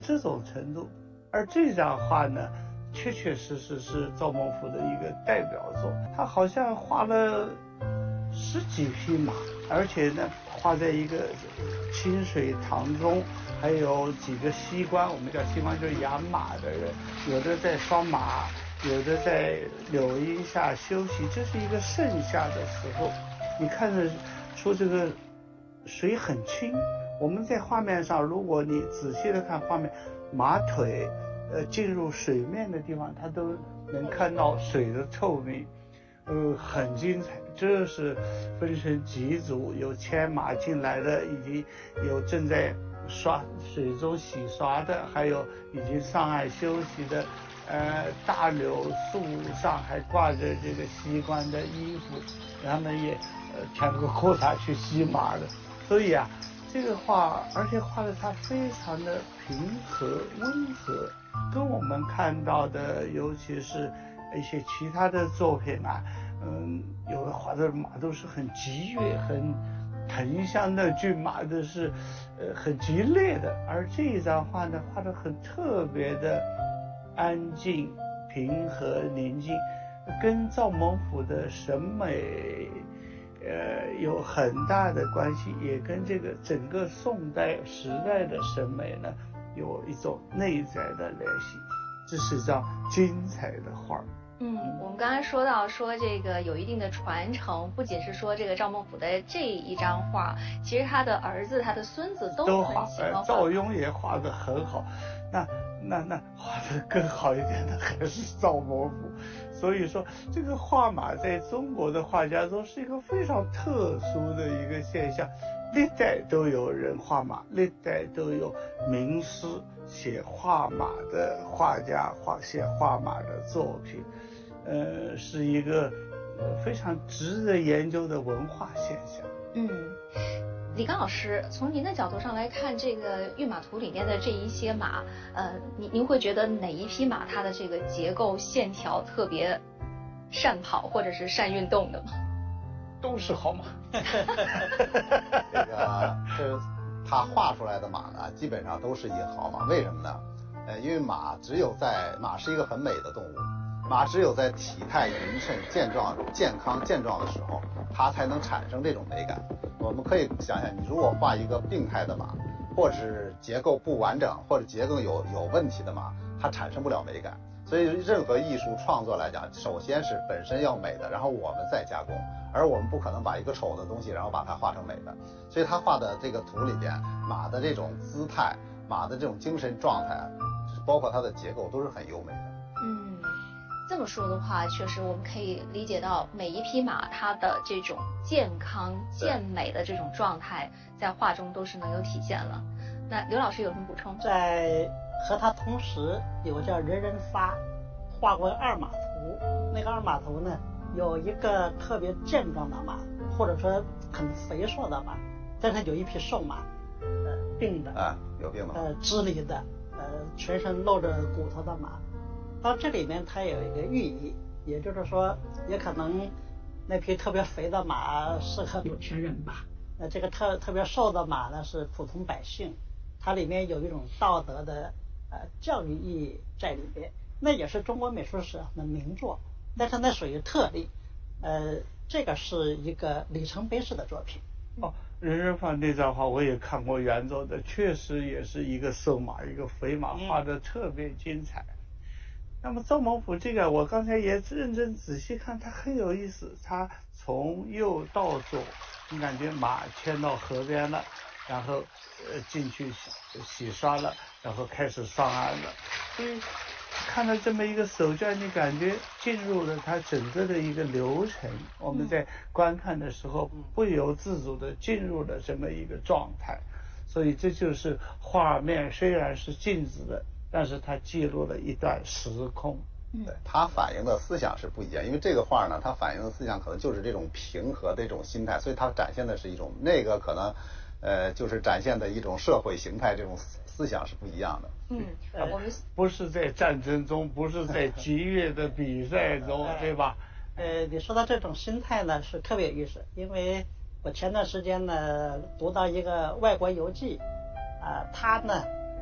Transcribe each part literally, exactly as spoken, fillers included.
这种程度。而这张画呢，确确实实是赵孟頫的一个代表作。他好像画了十几匹马，而且呢画在一个清水塘中，还有几个西官，我们叫西官就是养马的人，有的在拴马，有的在柳荫下休息。这是一个盛夏的时候，你看得出这个水很清。我们在画面上，如果你仔细的看画面，马腿呃进入水面的地方，它都能看到水的透明，呃很精彩。这是分成几组，有牵马进来的，以及有正在刷水中洗刷的，还有已经上岸休息的。呃大柳树上还挂着这个西官的衣服，他们也呃穿个裤衩去洗马的。所以啊，这个画，而且画的它非常的平和温和，跟我们看到的，尤其是一些其他的作品啊，嗯，有的画的马都是很激越、很腾香的骏马，都是呃很激烈的。而这一张画呢，画的很特别的安静、平和、宁静，跟赵孟頫的审美呃，有很大的关系，也跟这个整个宋代时代的审美呢，有一种内在的联系。这是一张精彩的画。 嗯，我们刚才说到说这个有一定的传承，不仅是说这个赵孟頫的这一张画，其实他的儿子、他的孙子都很喜欢画。 赵雍也画得很好，那那那画得更好一点的还是赵孟頫。所以说，这个画马在中国的画家中是一个非常特殊的一个现象。历代都有人画马，历代都有名师写画马的画家画写画马的作品，呃，是一个非常值得研究的文化现象。 嗯。李刚老师，从您的角度上来看，这个《御马图》里面的这一些马，呃，您您会觉得哪一匹马它的这个结构线条特别善跑或者是善运动的吗？ 都是好马。 这个这他画出来的马呢，基本上都是一好马。为什么呢？呃，因为马只有在马是一个很美的动物，马只有在体态匀称、健壮、健康、健壮的时候，它才能产生这种美感。我们可以想想，你如果画一个病态的马，或者是结构不完整，或者结构有有问题的马，它产生不了美感。所以任何艺术创作来讲，首先是本身要美的，然后我们再加工，而我们不可能把一个丑的东西然后把它画成美的。所以他画的这个图里边，马的这种姿态，马的这种精神状态，包括它的结构都是很优美的。 嗯，这么说的话，确实我们可以理解到每一匹马它的这种健康健美的这种状态在画中都是能有体现了。那刘老师有什么补充？ 在和他同时有个叫任人发画过二马图，那个二马图呢，有一个特别健壮的马，或者说很肥硕的马，但是有一匹瘦马，呃，病的啊，有病的， 呃，支离的，呃，全身露着骨头的马。到这里面它有一个寓意，也就是说，也可能那匹特别肥的马适合有钱人吧，呃，这个特特别瘦的马呢是普通百姓，它里面有一种道德的呃教育意义在里边，那也是中国美术史上的名作，但是那属于特例，呃，这个是一个里程碑式的作品。 哦，任人发那张画我也看过原作的，确实也是一个瘦马一个肥马，画的特别精彩。嗯，那么赵孟頫这个我刚才也认真仔细看，他很有意思，他从右到左，你感觉马牵到河边了，然后呃进去洗洗刷了，然后开始上岸了，所以看到这么一个手卷，你感觉进入了它整个的一个流程，我们在观看的时候不由自主的进入了这么一个状态，所以这就是画面虽然是静止的，但是它记录了一段时空。 对，它反映的思想是不一样，因为这个画呢，它反映的思想可能就是这种平和的这种心态，所以它展现的是一种，那个可能呃就是展现的一种社会形态，这种思想是不一样的。 嗯，我们不是在战争中，不是在激烈的比赛中，对吧？ 呃，你说到这种心态呢，是特别有意思，因为我前段时间呢读到一个外国游记，啊、呃，他呢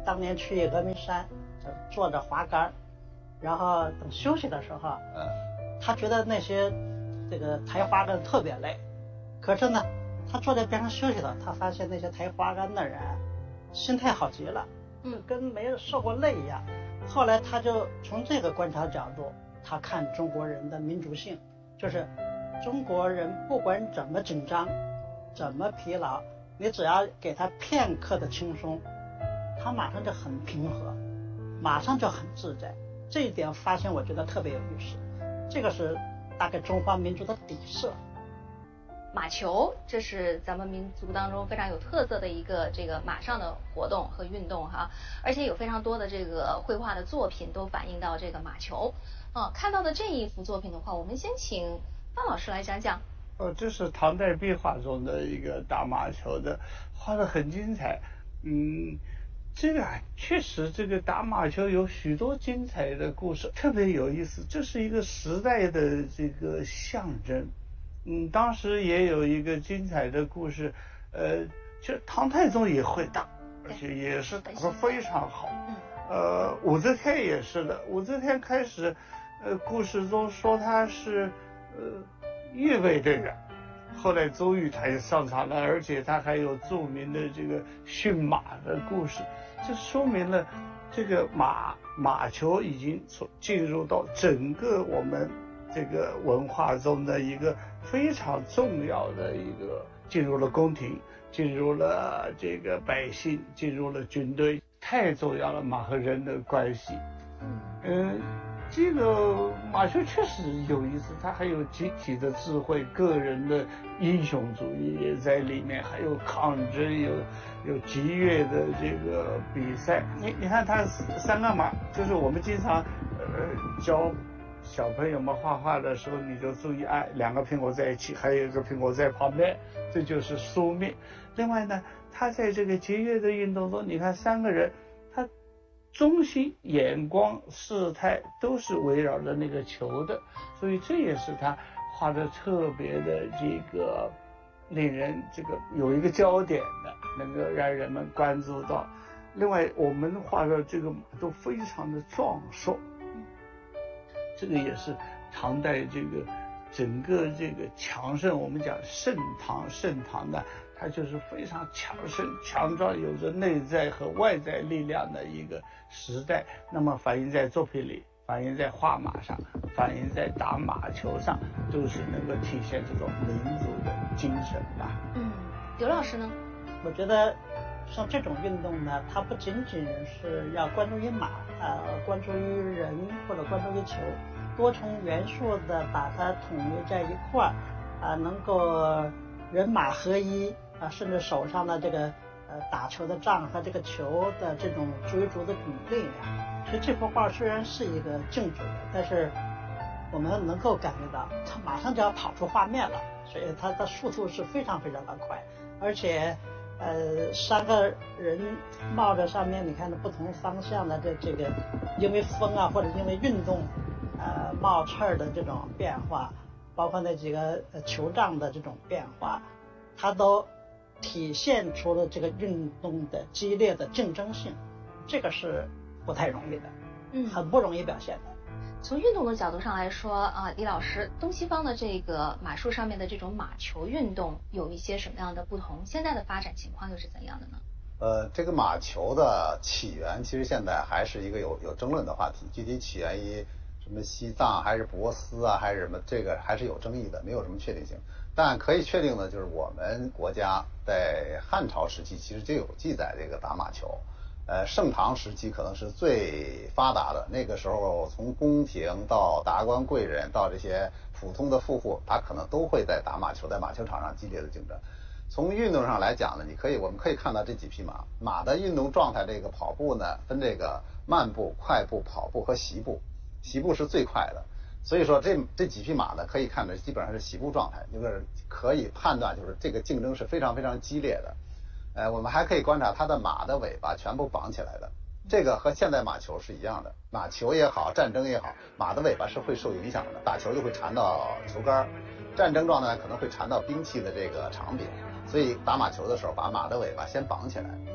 当年去峨眉山，就坐着滑竿，然后等休息的时候， 嗯， 他觉得那些这个抬花竿特别累，可是呢，他坐在边上休息了，他发现那些抬花竿的人心态好极了， 嗯， 跟没受过累一样。后来他就从这个观察角度，他看中国人的民族性，就是中国人不管怎么紧张，怎么疲劳，你只要给他片刻的轻松，他马上就很平和，马上就很自在。这一点发现我觉得特别有意思，这个是大概中华民族的底色。 马球，这是咱们民族当中非常有特色的一个这个马上的活动和运动哈，而且有非常多的这个绘画的作品都反映到这个马球。啊，看到的这一幅作品的话，我们先请范老师来讲讲。 呃，这是唐代壁画中的一个打马球的，画得很精彩。嗯，这个啊，确实这个打马球有许多精彩的故事，特别有意思。这是一个时代的这个象征。嗯，当时也有一个精彩的故事，呃，就唐太宗也会打，而且也是打得非常好。呃，武则天也是的，武则天开始，呃，故事中说他是，呃，预备队员，后来周瑜他也上场了，而且他还有著名的这个驯马的故事，这说明了这个马马球已经进入到整个我们这个文化中的一个非常重要的一个，进入了宫廷，进入了这个百姓，进入了军队，太重要了，马和人的关系。嗯，这个马球确实有意思，它还有集体的智慧，个人的英雄主义也在里面，还有抗争，有有激越的这个比赛。你你看它三个马，就是我们经常呃教小朋友们画画的时候，你就注意，哎，两个苹果在一起，还有一个苹果在旁边，这就是书面。另外呢，他在这个节约的运动中，你看三个人，他中心眼光事态都是围绕着那个球的，所以这也是他画的特别的这个令人这个有一个焦点的，能够让人们关注到。另外，我们画的这个马都非常的壮硕。这个也是唐代这个整个这个强盛，我们讲盛唐盛唐的，它就是非常强盛强壮，有着内在和外在力量的一个时代。那么反映在作品里，反映在画马上，反映在打马球上，都是能够体现这种民族的精神吧。 嗯，刘老师呢？ 我觉得像这种运动呢，它不仅仅是要关注于马，呃，关注于人或者关注于球，多重元素的把它统一在一块儿，啊、呃，能够人马合一啊、呃，甚至手上的这个呃打球的杖和这个球的这种追逐的这种力量。所以这幅画虽然是一个静止的，但是我们能够感觉到它马上就要跑出画面了，所以它的速度是非常非常的快，而且。呃，三个人冒着上面，你看的不同方向的这这个，因为风啊或者因为运动，呃冒气儿的这种变化，包括那几个呃球杖的这种变化，它都体现出了这个运动的激烈的竞争性，这个是不太容易的， 嗯， 很不容易表现的。 从运动的角度上来说啊，李老师，东西方的这个马术上面的这种马球运动有一些什么样的不同？现在的发展情况又是怎样的呢？ 呃，这个马球的起源其实现在还是一个有有争论的话题，具体起源于什么西藏还是波斯啊，还是什么，这个还是有争议的，没有什么确定性。但可以确定的就是我们国家在汉朝时期其实就有记载这个打马球。呃，盛唐时期可能是最发达的，那个时候从宫廷到达官贵人到这些普通的富户，他可能都会在打马球，在马球场上激烈的竞争。从运动上来讲呢，你可以我们可以看到这几匹马，马的运动状态，这个跑步呢分这个慢步、快步、跑步和习步，习步是最快的。所以说这这几匹马呢，可以看着基本上是习步状态，就是可以判断就是这个竞争是非常非常激烈的。呃，我们还可以观察它的马的尾巴全部绑起来的，这个和现代马球是一样的。马球也好，战争也好，马的尾巴是会受影响的，打球就会缠到球杆，战争状态可能会缠到兵器的这个长柄，所以打马球的时候把马的尾巴先绑起来。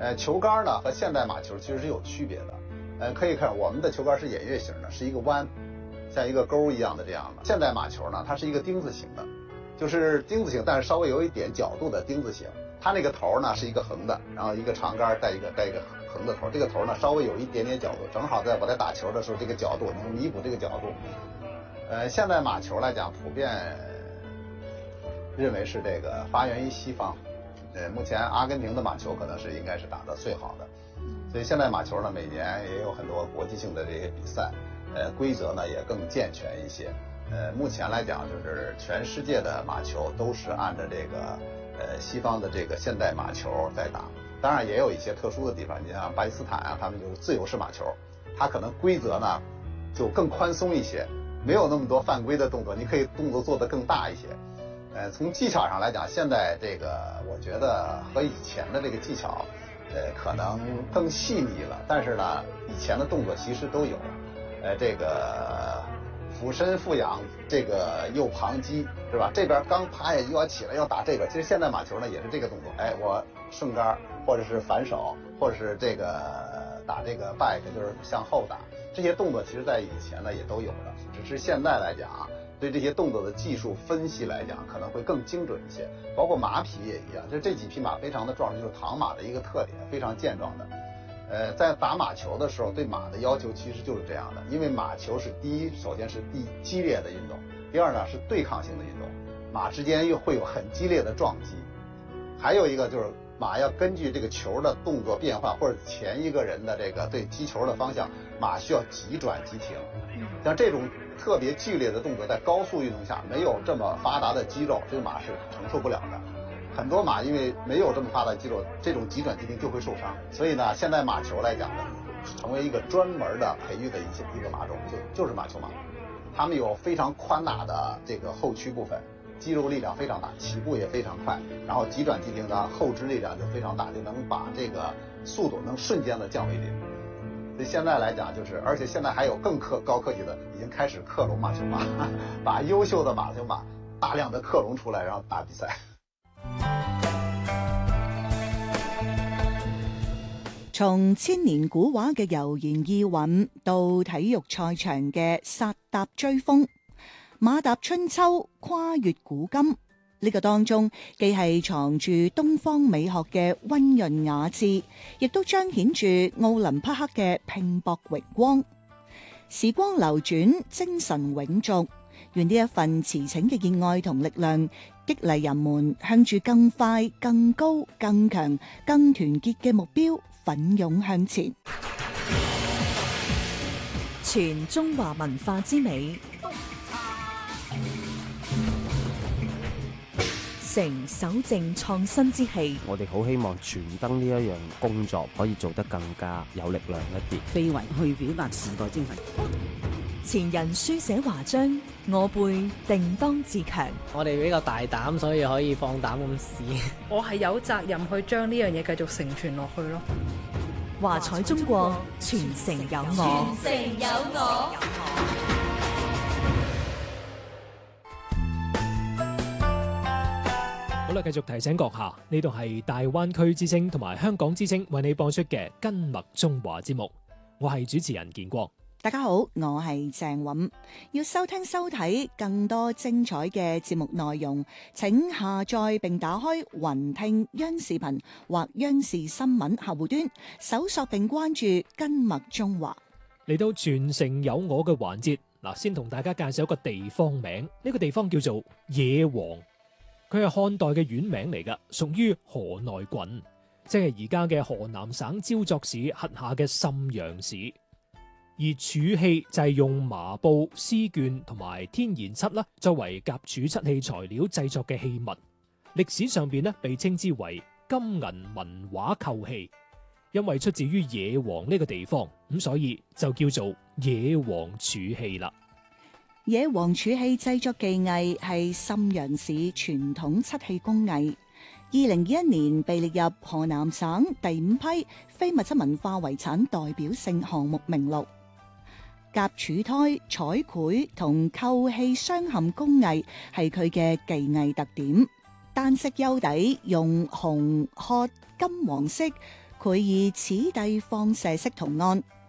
呃，球杆呢和现代马球其实是有区别的。呃，可以看我们的球杆是偃月形的，是一个弯，像一个钩一样的这样的。现代马球呢，它是一个丁字形的，就是丁字形，但是稍微有一点角度的丁字形。它那个头呢是一个横的，然后一个长杆带一个带一个横的头，这个头呢稍微有一点点角度，正好在我在打球的时候，这个角度能弥补这个角度。呃，现代马球来讲，普遍认为是这个发源于西方。呃，目前阿根廷的马球可能是应该是打得最好的，所以现代马球呢每年也有很多国际性的这些比赛，呃，规则呢也更健全一些。呃，目前来讲就是全世界的马球都是按照这个呃西方的这个现代马球在打，当然也有一些特殊的地方，你像巴基斯坦啊，他们就是自由式马球，它可能规则呢就更宽松一些，没有那么多犯规的动作，你可以动作做得更大一些。呃，从技巧上来讲，现在这个我觉得和以前的这个技巧，呃，可能更细腻了。但是呢，以前的动作其实都有，呃，这个俯身俯仰，这个右旁击，是吧？这边刚趴下又要起来要打这个。其实现在马球呢也是这个动作，哎，我顺杆或者是反手，或者是这个打这个 back， 就是向后打。这些动作其实在以前呢也都有的，只是现在来讲。对这些动作的技术分析来讲，可能会更精准一些。包括马匹也一样，就这几匹马非常的壮，就是唐马的一个特点，非常健壮的。呃，在打马球的时候，对马的要求其实就是这样的，因为马球是第一，首先是第激烈的运动，第二呢是对抗性的运动，马之间又会有很激烈的撞击，还有一个就是马要根据这个球的动作变化，或者前一个人的这个对击球的方向，马需要急转急停。像这种特别剧烈的动作，在高速运动下没有这么发达的肌肉，这个马是承受不了的。很多马因为没有这么发达的肌肉，这种急转急停就会受伤。所以呢，现在马球来讲呢，成为一个专门的培育的一些一个马种，就就是马球马。它们有非常宽大的这个后驱部分，肌肉力量非常大，起步也非常快，然后急转急停的后肢力量就非常大，就能把这个速度能瞬间的降为零。所以现在来讲就是，而且现在还有更科高科技的，已经开始克隆马球马，把优秀的马球马大量的克隆出来，然后打比赛。 從千年古畫嘅悠然意韻到體育賽場嘅剎踏追風，馬踏春秋跨越古今，呢個當中既係藏住東方美學嘅溫潤雅致，亦都彰顯住奧林匹克嘅拼搏榮光。時光流轉，精神永續，願呢一份馳騁嘅熱愛同力量，激勵人們向住更快、更高、更強、更團結嘅目標奮勇向前。 傳中華文化之美，成守正創新之氣。 我哋好希望傳燈呢一樣工作可以做得更加有力量一啲， 非遺去表達時代精神。 前人書寫華章，我輩定當自強。 我哋比較大膽，所以可以放膽咁試。 我係有責任去將呢樣嘢繼續承傳落去咯。 華彩中國，傳承有我。 傳承有我。 好啦，繼續提醒閣下，呢度係大灣區之聲同埋香港之聲為你播出嘅跟麥中華節目，我係主持人建國。 大家好，我係鄭韻。要收聽收睇更多精彩嘅節目內容，請下載並打開雲聽央視頻或央視新聞客戶端，搜索並關注跟麥中華。 嚟到傳承有我嘅環節，嗱，先同大家介紹一個地方名，呢個地方叫做野王，佢係漢代嘅縣名嚟㗎，屬於河內郡，即係而家嘅河南省焦作市轄下嘅沁陽市。而儲器就係用麻布、絲絹同埋天然漆啦，作為夾儲漆器材料製作嘅器物。歷史上邊咧被稱之為金銀文畫構器，因為出自於野王呢個地方，咁所以就叫做野王儲器啦。 野王儲器製作技藝係沁陽市傳統漆器工藝。二零二一年被列入河南省第五批非物質文化遺產代表性項目名錄。夾儲胎、彩繪同構器鑲嵌工藝係佢嘅技藝特點。單色釉底用紅、褐、金黃色繪以此地放射式圖案，